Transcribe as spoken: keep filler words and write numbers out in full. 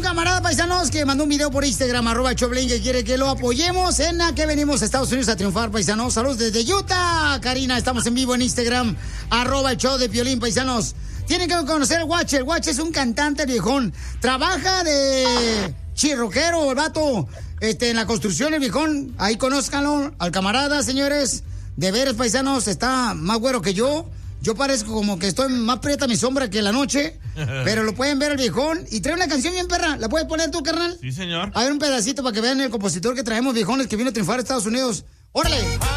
camarada paisanos que mandó un video por Instagram, arroba Choplin, que quiere que lo apoyemos en la que venimos a Estados Unidos a triunfar, paisanos. Saludos desde Utah, Karina. Estamos en vivo en Instagram, arroba el show de Piolín, paisanos. Tienen que conocer el Guache. El Guache es un cantante viejón. Trabaja de chirroquero, el vato, este, en la construcción, el viejón. Ahí conózcanlo, al camarada, señores. De veras, paisanos, está más güero que yo. Yo parezco como que estoy más prieta mi sombra que la noche, pero lo pueden ver el viejón. Y trae una canción bien perra. ¿La puedes poner tú, carnal? Sí, señor. A ver un pedacito para que vean el compositor que traemos, viejones, que vino a triunfar a Estados Unidos. ¡Órale!